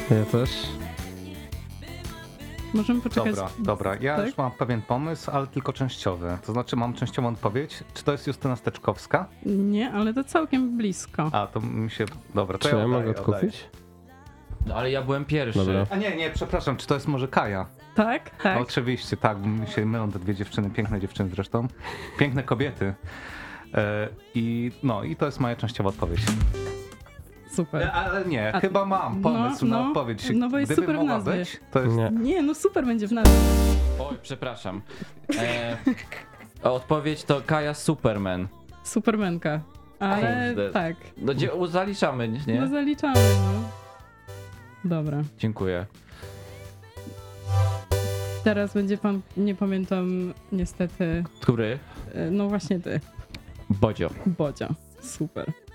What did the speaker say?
Ja też. Możemy poczekać. Dobra. Ja Tak? już mam pewien pomysł, ale tylko częściowy. To znaczy mam częściową odpowiedź. Czy to jest Justyna Steczkowska? Nie, ale to całkiem blisko. A, to mi się... Dobra, to Czy ja oddaję, mogę odkupić? No ale ja byłem pierwszy. Dobra. A nie, przepraszam, czy to jest może Kaja? Tak? Tak. No, oczywiście, tak, bo mi się mylą te dwie dziewczyny, piękne dziewczyny zresztą. Piękne kobiety. I to jest moja częściowa odpowiedź. Super. Ale nie, A- chyba mam pomysł na no, odpowiedź. no bo jest Gdyby super w mogła nazwie. być, to jest... Nie. Nie, no super będzie w nazwie. Oj, przepraszam. Odpowiedź to Kaja Superman. Supermenka. Ale Kurde. tak. No zaliczamy, nie? No zaliczamy, no. Dobra. Dziękuję. Teraz będzie pan, nie pamiętam niestety, Który? no właśnie ty, Bodzio. Bodzio. Super.